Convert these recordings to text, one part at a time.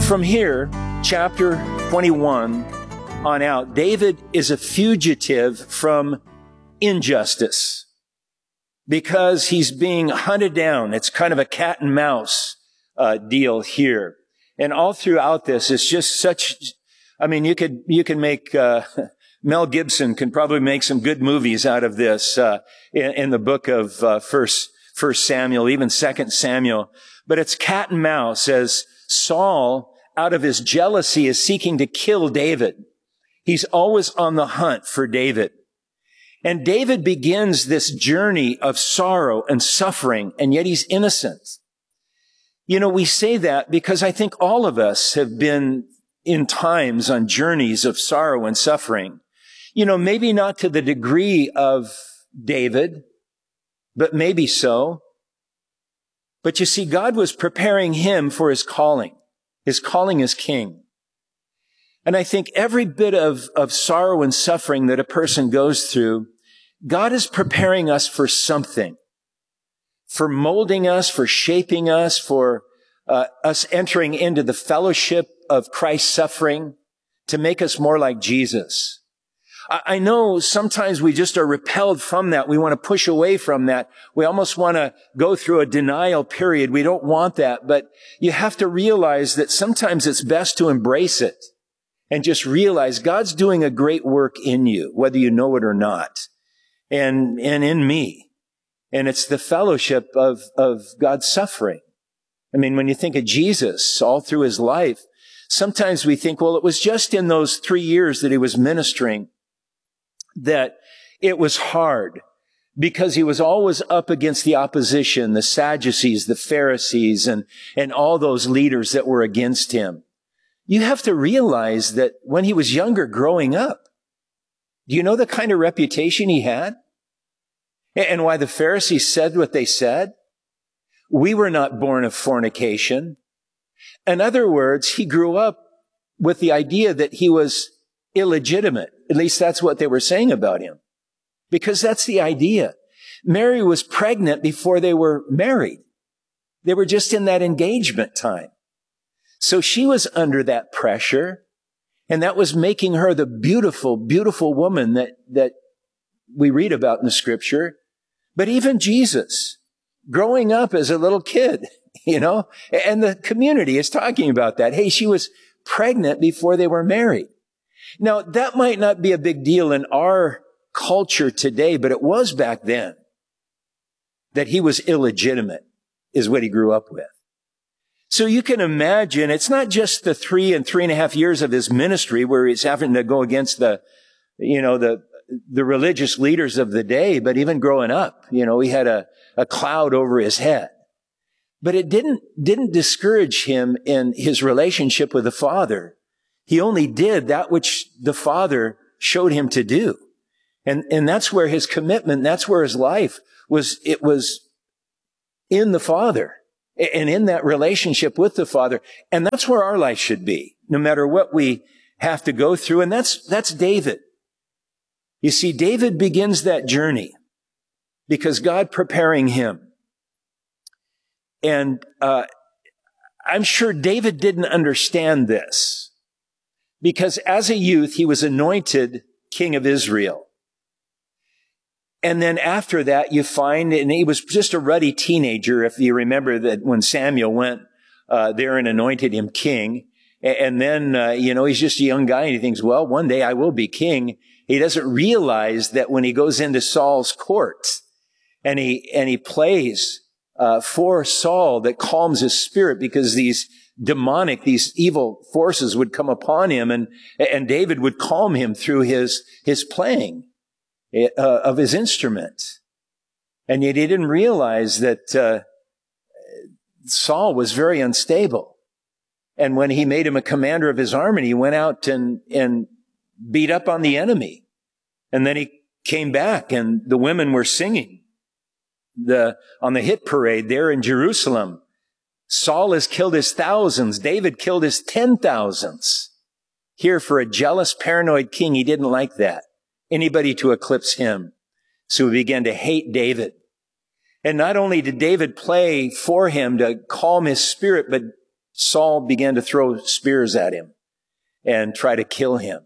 from here, chapter 21 on out, David is a fugitive from injustice because he's being hunted down. It's kind of a cat and mouse deal here. And all throughout this, it's just such, I mean, you can make, Mel Gibson can probably make some good movies out of this, in the book of, First Samuel, even Second Samuel. But it's cat and mouse as Saul, out of his jealousy, is seeking to kill David. He's always on the hunt for David. And David begins this journey of sorrow and suffering, and yet he's innocent. You know, we say that because I think all of us have been in times on journeys of sorrow and suffering. You know, maybe not to the degree of David, but maybe so. But you see, God was preparing him for his calling as king. And I think every bit of sorrow and suffering that a person goes through, God is preparing us for something. For molding us, for shaping us, for us entering into the fellowship of Christ's suffering to make us more like Jesus. I know sometimes we just are repelled from that. We want to push away from that. We almost want to go through a denial period. We don't want that. But you have to realize that sometimes it's best to embrace it and just realize God's doing a great work in you, whether you know it or not, and in me. And it's the fellowship of God's suffering. I mean, when you think of Jesus all through his life, sometimes we think, well, it was just in those 3 years that he was ministering that it was hard because he was always up against the opposition, the Sadducees, the Pharisees, and all those leaders that were against him. You have to realize that when he was younger growing up, do you know the kind of reputation he had? And why the Pharisees said what they said? We were not born of fornication. In other words, he grew up with the idea that he was illegitimate. At least that's what they were saying about him. Because that's the idea. Mary was pregnant before they were married. They were just in that engagement time. So she was under that pressure, and that was making her the beautiful, beautiful woman that we read about in the scripture. But even Jesus, growing up as a little kid, you know, and the community is talking about that. Hey, she was pregnant before they were married. Now, that might not be a big deal in our culture today, but it was back then that he was illegitimate, is what he grew up with. So you can imagine, it's not just the 3 and 3.5 years of his ministry where he's having to go against the religious leaders of the day, but even growing up, you know, he had a cloud over his head. But it didn't discourage him in his relationship with the Father. He only did that which the Father showed him to do. And that's where his commitment, that's where his life was. It was in the Father and in that relationship with the Father. And that's where our life should be, no matter what we have to go through. And that's David. You see, David begins that journey because God preparing him. And I'm sure David didn't understand this because as a youth, he was anointed king of Israel. And then after that, you find, and he was just a ruddy teenager, if you remember that when Samuel went there and anointed him king. And then, he's just a young guy and he thinks, well, one day I will be king. He doesn't realize that when he goes into Saul's court and he plays for Saul, that calms his spirit because these evil forces would come upon him, and David would calm him through his playing of his instrument. And yet he didn't realize that Saul was very unstable. And when he made him a commander of his army, he went out and beat up on the enemy. And then he came back and the women were singing on the hit parade there in Jerusalem. Saul has killed his thousands. David killed his 10,000s. Here, for a jealous, paranoid king, he didn't like that. Anybody to eclipse him. So he began to hate David. And not only did David play for him to calm his spirit, but Saul began to throw spears at him and try to kill him.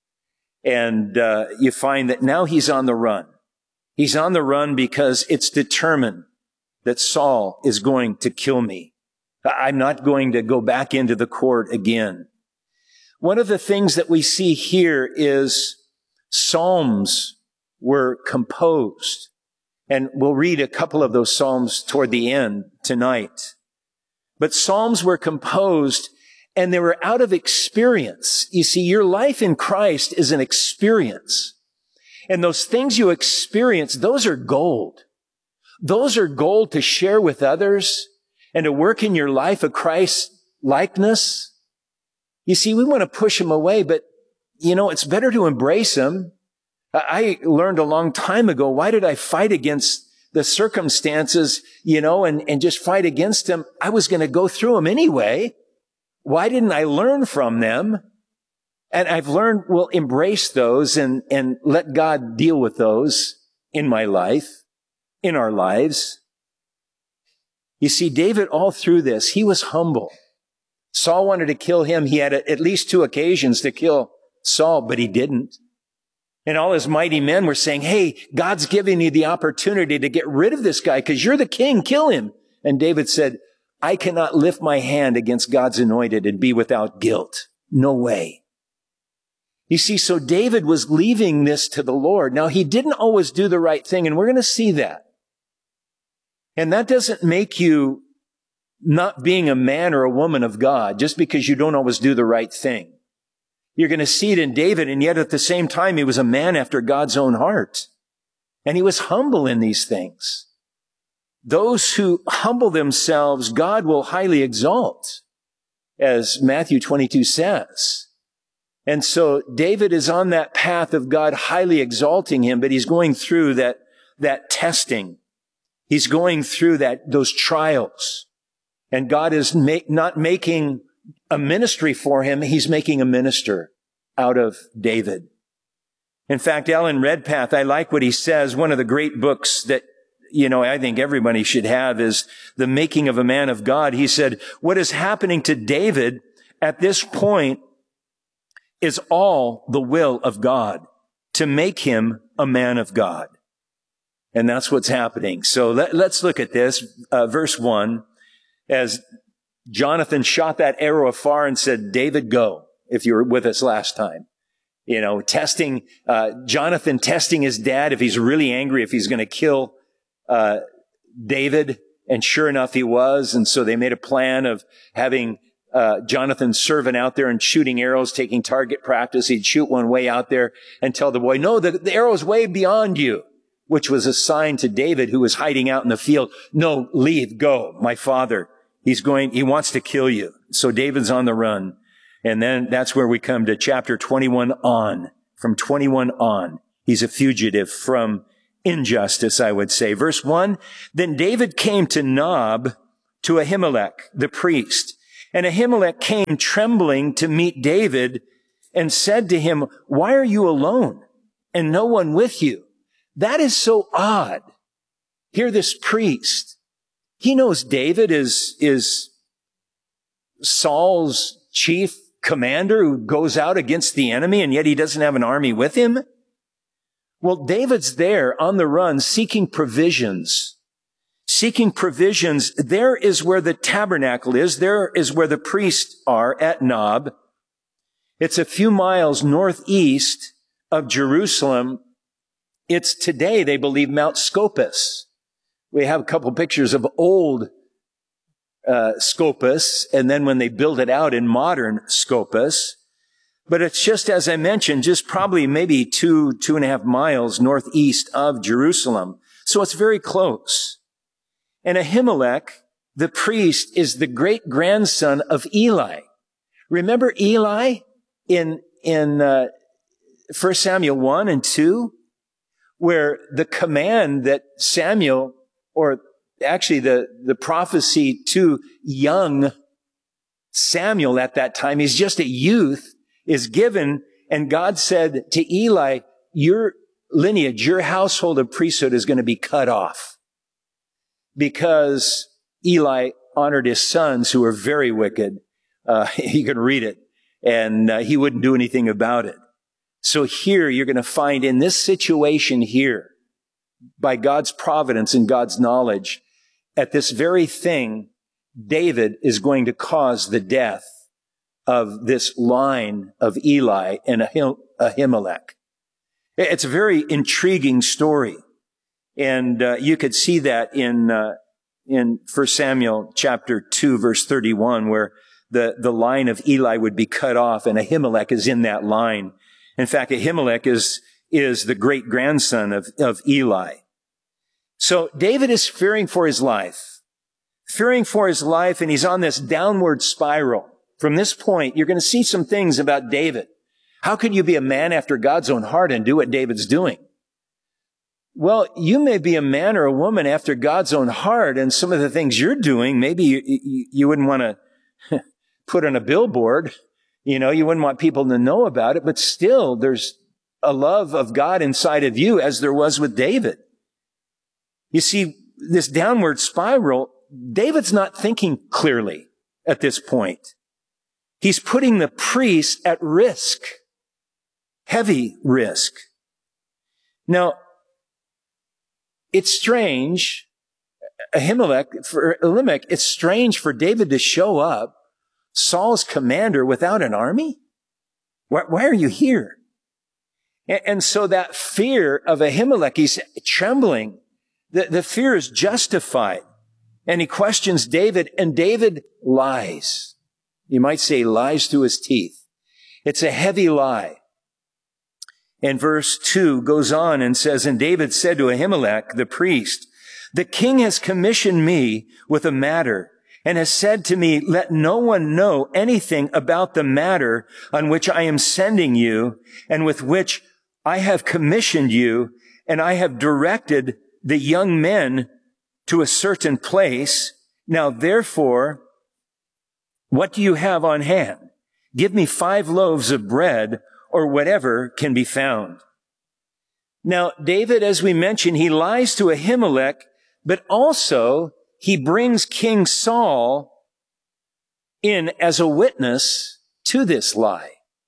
And you find that now he's on the run. He's on the run because it's determined that Saul is going to kill me. I'm not going to go back into the court again. One of the things that we see here is psalms were composed. And we'll read a couple of those psalms toward the end tonight. But psalms were composed and they were out of experience. You see, your life in Christ is an experience. And those things you experience, those are gold. Those are gold to share with others and to work in your life a Christ likeness. You see, we want to push them away, but it's better to embrace them. I learned a long time ago, why did I fight against the circumstances, and just fight against them? I was going to go through them anyway. Why didn't I learn from them? And I've learned, embrace those and let God deal with those in my life, in our lives. You see, David, all through this, he was humble. Saul wanted to kill him. He had at least 2 occasions to kill Saul, but he didn't. And all his mighty men were saying, hey, God's giving you the opportunity to get rid of this guy because you're the king. Kill him. And David said, I cannot lift my hand against God's anointed and be without guilt. No way. You see, so David was leaving this to the Lord. Now, he didn't always do the right thing, and we're going to see that. And that doesn't make you not being a man or a woman of God just because you don't always do the right thing. You're going to see it in David, and yet at the same time, he was a man after God's own heart. And he was humble in these things. Those who humble themselves, God will highly exalt, as Matthew 22 says. And so David is on that path of God highly exalting him, but he's going through that testing. He's going through those trials. And God is not making a ministry for him. He's making a minister out of David. In fact, Alan Redpath, I like what he says. One of the great books that, I think everybody should have is The Making of a Man of God. He said, what is happening to David at this point is all the will of God to make him a man of God. And that's what's happening. So let's look at this. Verse 1, as Jonathan shot that arrow afar and said, David, go, if you were with us last time. Jonathan testing his dad if he's really angry, if he's going to kill David. And sure enough, he was. And so they made a plan of having Jonathan's servant out there and shooting arrows, taking target practice. He'd shoot one way out there and tell the boy, no, the arrow's way beyond you, which was a sign to David, who was hiding out in the field. No, leave, go, my father. He wants to kill you. So David's on the run. And then that's where we come to chapter 21 on. From 21 on, he's a fugitive from injustice, I would say. Verse 1, then David came to Nob, to Ahimelech, the priest. And Ahimelech came trembling to meet David and said to him, why are you alone and no one with you? That is so odd. Here this priest, he knows David is Saul's chief commander who goes out against the enemy, and yet he doesn't have an army with him. Well, David's there on the run seeking provisions. Seeking provisions. There is where the tabernacle is. There is where the priests are at Nob. It's a few miles northeast of Jerusalem. It's today, they believe, Mount Scopus. We have a couple pictures of old Scopus, and then when they build it out in modern Scopus. But it's just, as I mentioned, just probably maybe 2.5 miles northeast of Jerusalem. So it's very close. And Ahimelech, the priest, is the great-grandson of Eli. Remember Eli in 1 Samuel 1 and 2? Where the command that Samuel, or actually the prophecy to young Samuel at that time, he's just a youth, is given, and God said to Eli, your lineage, your household of priesthood is going to be cut off because Eli honored his sons who were very wicked He could read it, and he wouldn't do anything about it. So here you're going to find in this situation here, by God's providence and God's knowledge, at this very thing, David is going to cause the death of this line of Eli and Ahimelech. It's a very intriguing story. And you could see that in 1 Samuel chapter 2, verse 31, where the line of Eli would be cut off, and Ahimelech is in that line. In fact, Ahimelech is the great-grandson of Eli. So David is fearing for his life, and he's on this downward spiral. From this point, you're going to see some things about David. How can you be a man after God's own heart and do what David's doing? Well, you may be a man or a woman after God's own heart, and some of the things you're doing, maybe you wouldn't want to put on a billboard. You wouldn't want people to know about it, but still there's a love of God inside of you, as there was with David. You see, this downward spiral, David's not thinking clearly at this point. He's putting the priest at risk, heavy risk. Now, it's strange, Elimelech, it's strange for David to show up, Saul's commander, without an army? Why are you here? And so that fear of Ahimelech, he's trembling. The fear is justified. And he questions David, and David lies. You might say lies through his teeth. It's a heavy lie. And verse 2 goes on and says, and David said to Ahimelech, the priest, the king has commissioned me with a matter and has said to me, let no one know anything about the matter on which I am sending you and with which I have commissioned you, and I have directed the young men to a certain place. Now, therefore, what do you have on hand? Give me 5 loaves of bread, or whatever can be found. Now, David, as we mentioned, he lies to Ahimelech, but also he brings King Saul in as a witness to this lie.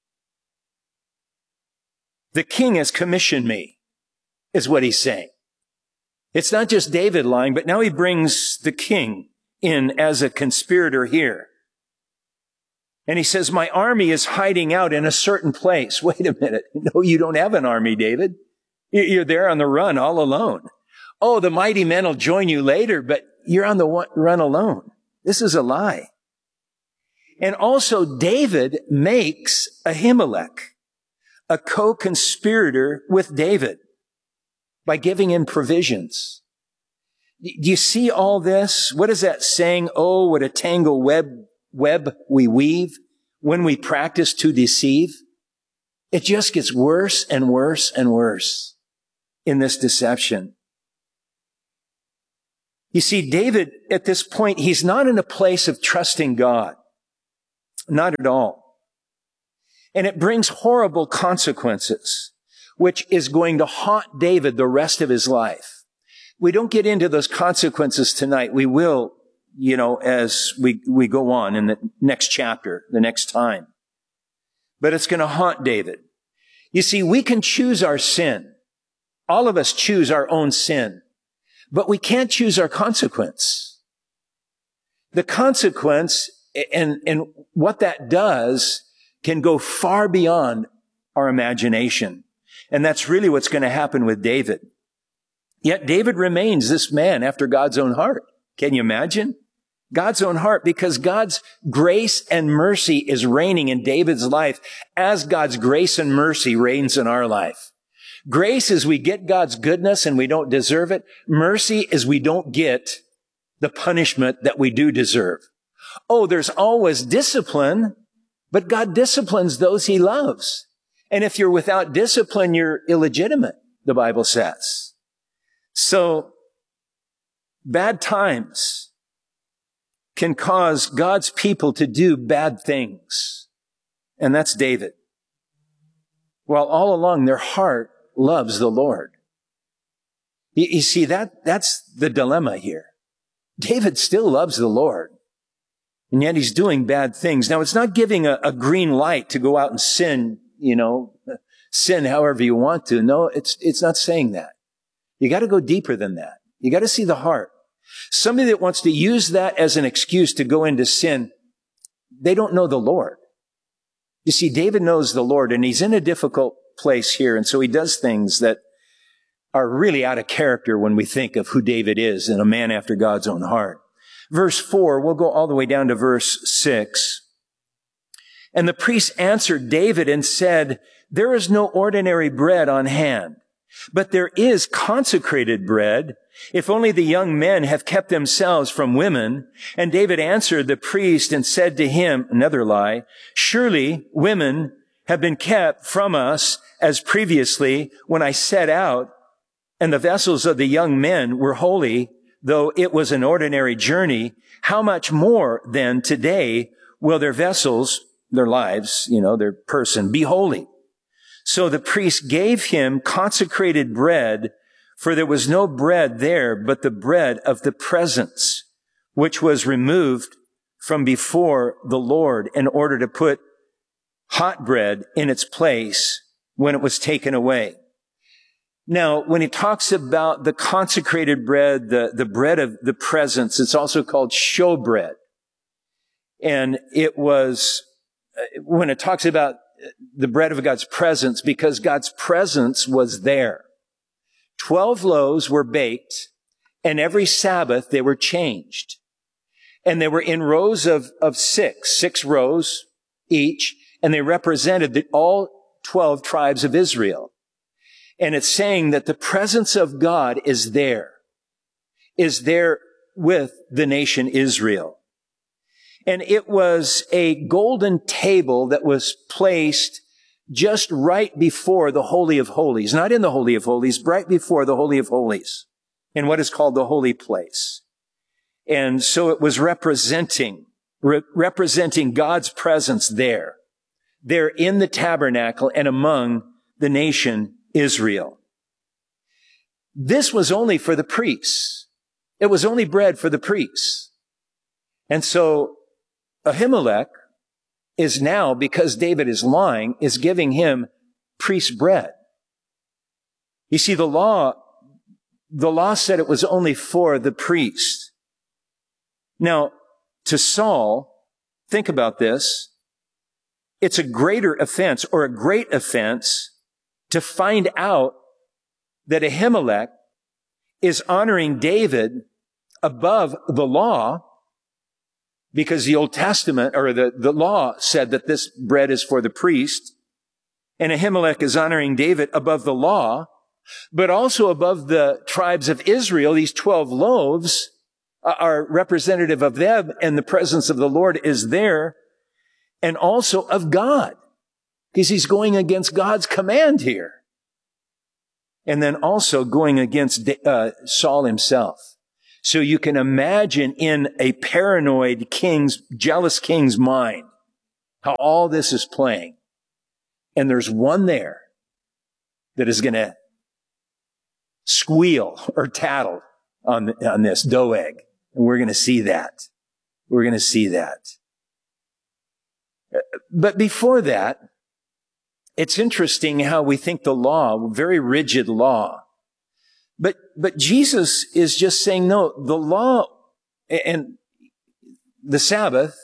The king has commissioned me, is what he's saying. It's not just David lying, but now he brings the king in as a conspirator here. And he says, my army is hiding out in a certain place. Wait a minute. No, you don't have an army, David. You're there on the run all alone. Oh, the mighty men will join you later, but you're on the run alone. This is a lie. And also David makes Ahimelech a co-conspirator with David by giving him provisions. Do you see all this? What is that saying? Oh, what a tangled web we weave when we practice to deceive. It just gets worse and worse and worse in this deception. You see, David, at this point, he's not in a place of trusting God. Not at all. And it brings horrible consequences, which is going to haunt David the rest of his life. We don't get into those consequences tonight. We will, as we go on in the next chapter, the next time. But it's going to haunt David. You see, we can choose our sin. All of us choose our own sin. But we can't choose our consequence. The consequence and what that does can go far beyond our imagination. And that's really what's going to happen with David. Yet David remains this man after God's own heart. Can you imagine? God's own heart, because God's grace and mercy is reigning in David's life as God's grace and mercy reigns in our life. Grace is we get God's goodness and we don't deserve it. Mercy is we don't get the punishment that we do deserve. Oh, there's always discipline, but God disciplines those he loves. And if you're without discipline, you're illegitimate, the Bible says. So, bad times can cause God's people to do bad things. And that's David. While all along their heart loves the Lord. You see, that's the dilemma here. David still loves the Lord. And yet he's doing bad things. Now, it's not giving a green light to go out and sin, sin however you want to. No, it's not saying that. You got to go deeper than that. You got to see the heart. Somebody that wants to use that as an excuse to go into sin, they don't know the Lord. You see, David knows the Lord, and he's in a difficult place here, and so he does things that are really out of character when we think of who David is and a man after God's own heart. Verse 4, we'll go all the way down to verse 6. And the priest answered David and said, "There is no ordinary bread on hand, but there is consecrated bread, if only the young men have kept themselves from women." And David answered the priest and said to him, another lie, "Surely women have been kept from us as previously when I set out, and the vessels of the young men were holy, though it was an ordinary journey. How much more then today will their vessels," their lives, their person, "be holy?" So the priest gave him consecrated bread, for there was no bread there but the bread of the presence, which was removed from before the Lord in order to put hot bread in its place when it was taken away. Now, when he talks about the consecrated bread, the bread of the presence, it's also called showbread. And it was, when it talks about the bread of God's presence, because God's presence was there. 12 loaves were baked, and every Sabbath they were changed. And they were in rows of six rows each, and they represented all 12 tribes of Israel. And it's saying that the presence of God is there with the nation Israel. And it was a golden table that was placed just right before the Holy of Holies, not in the Holy of Holies, right before the Holy of Holies, in what is called the holy place. And so it was representing God's presence there in the tabernacle and among the nation Israel. This was only for the priests. It was only bread for the priests. And so Ahimelech is now, because David is lying, is giving him priest bread. You see, the law said it was only for the priest. Now, to Saul, think about this. It's a greater offense, or a great offense, to find out that Ahimelech is honoring David above the law, because the Old Testament, or the law, said that this bread is for the priest, and Ahimelech is honoring David above the law, but also above the tribes of Israel. These 12 loaves are representative of them, and the presence of the Lord is there, and also of God, because he's going against God's command here. And then also going against Saul himself. So you can imagine in a paranoid jealous king's mind, how all this is playing. And there's one there that is going to squeal or tattle on this Doeg. And we're going to see that. We're going to see that. But before that, it's interesting how we think the law, very rigid law. But Jesus is just saying, no, the law and the Sabbath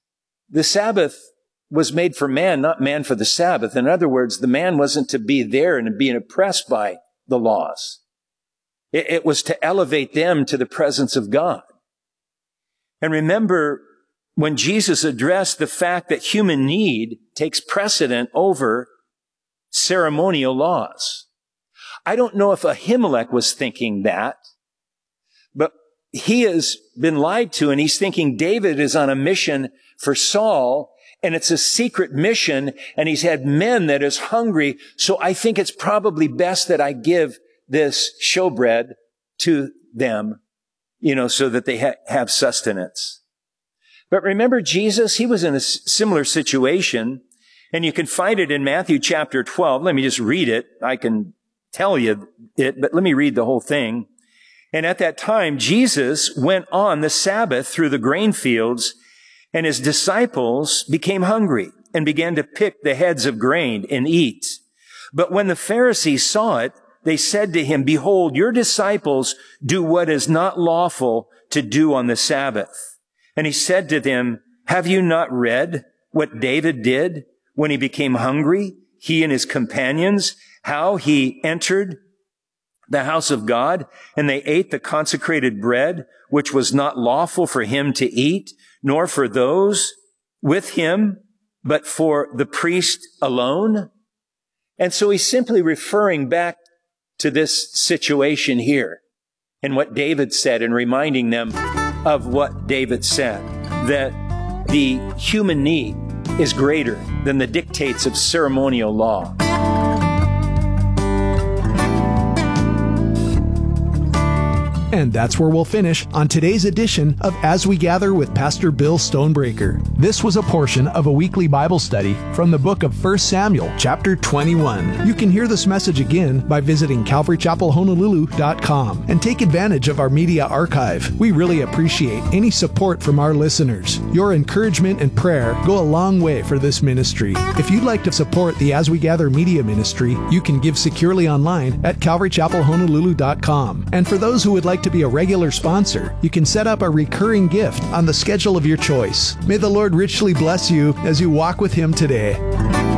was made for man, not man for the Sabbath. In other words, the man wasn't to be there and being oppressed by the laws. It was to elevate them to the presence of God. And remember, when Jesus addressed the fact that human need takes precedent over ceremonial laws. I don't know if Ahimelech was thinking that, but he has been lied to, and he's thinking David is on a mission for Saul, and it's a secret mission, and he's had men that is hungry, so I think it's probably best that I give this showbread to them, so that they have sustenance. But remember Jesus, he was in a similar situation, and you can find it in Matthew chapter 12. Let me just read it. I can tell you it, but let me read the whole thing. And at that time, Jesus went on the Sabbath through the grain fields, And his disciples became hungry and began to pick the heads of grain and eat. But when the Pharisees saw it, they said to him, "Behold, your disciples do what is not lawful to do on the Sabbath." And he said to them, "Have you not read what David did when he became hungry, he and his companions, how he entered the house of God, and they ate the consecrated bread, which was not lawful for him to eat, nor for those with him, but for the priest alone?" And so he's simply referring back to this situation here and what David said, and reminding them of what David said, that the human need is greater than the dictates of ceremonial law. And that's where we'll finish on today's edition of As We Gather with Pastor Bill Stonebreaker. This was a portion of a weekly Bible study from the book of 1 Samuel, chapter 21. You can hear this message again by visiting CalvaryChapelHonolulu.com and take advantage of our media archive. We really appreciate any support from our listeners. Your encouragement and prayer go a long way for this ministry. If you'd like to support the As We Gather media ministry, you can give securely online at CalvaryChapelHonolulu.com. And for those who would like to be a regular sponsor, you can set up a recurring gift on the schedule of your choice. May the Lord richly bless you as you walk with Him today.